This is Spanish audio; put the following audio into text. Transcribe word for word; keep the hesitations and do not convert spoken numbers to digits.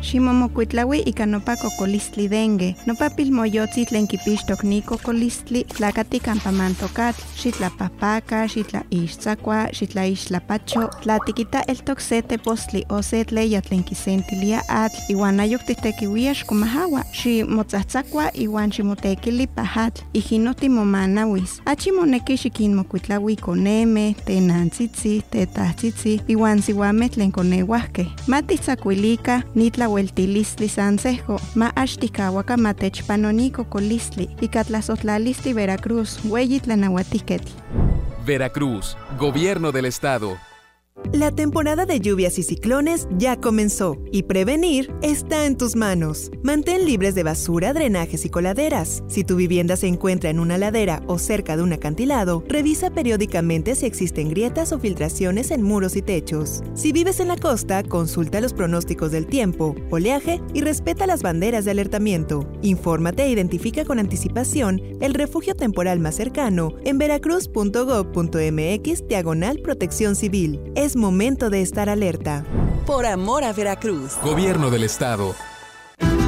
Ximomokuitlaui ika nopa kokolistli dengue. Nopa pilmoyotzi tlen kipixtok ni kokolistli tlakati kampa mantokatl. Xitlapahpaka, xitlaixtzakua, xitlaixtlapacho. Tlatikita eltok se tepostli o se tleya tlen kisentilia atl iwan ayok titekiuia xkomahawa. Ximotzatzakua iwan ximotekili pajatl. Ijinoti momanawis. Achi moneki xikinmokuitlaui koneme, tenantzitzi, tetahtzitzi, iwan siwameh tlen koneuahkeh. Matitzakuilika nitlaueltilistli sansejo. Ma axtikawaka matechpanoni kokolistli. Ika tlasohtlalistli Veracruz, ueyi tlanauatiketl. Veracruz, Gobierno del Estado. La temporada de lluvias y ciclones ya comenzó y prevenir está en tus manos. Mantén libres de basura, drenajes y coladeras. Si tu vivienda se encuentra en una ladera o cerca de un acantilado, revisa periódicamente si existen grietas o filtraciones en muros y techos. Si vives en la costa, consulta los pronósticos del tiempo, oleaje y respeta las banderas de alertamiento. Infórmate e identifica con anticipación el refugio temporal más cercano en veracruz punto gob punto mx diagonal protección civil. Es momento de estar alerta. Por amor a Veracruz. Gobierno del Estado.